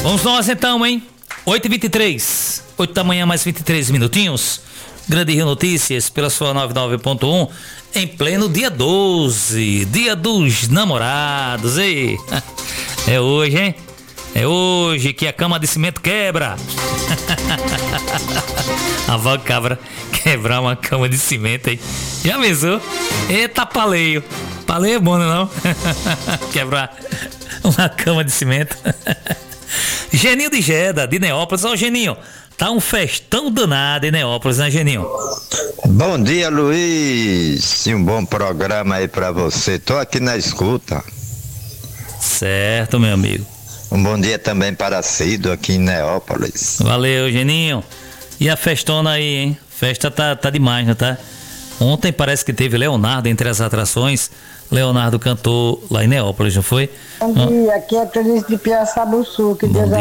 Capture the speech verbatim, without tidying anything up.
Vamos nós então, hein? oito e vinte e três, oito da manhã mais vinte e três minutinhos. Grande Rio Notícias pela sua noventa e nove ponto um, em pleno dia doze, dia dos namorados. E é hoje, hein? É hoje que a cama de cimento quebra. A Val Cabra quebrar uma cama de cimento, hein? Já avisou? Eita, paleio. Paleio é bom, não é não? Quebrar uma cama de cimento. Geninho de Geda, de Neópolis. Ó, Geninho, tá um festão danado em Neópolis, né, Geninho? Bom dia, Luiz. E um bom programa aí pra você. Tô aqui na escuta. Certo, meu amigo. Um bom dia também para Cido aqui em Neópolis. Valeu, Geninho. E a festona aí, hein? Festa tá, tá demais, não tá? Ontem parece que teve Leonardo entre as atrações. Leonardo cantou lá em Neópolis, não foi? Bom dia, aqui é Clarice de Piaçabuçu, que Bom Deus dia.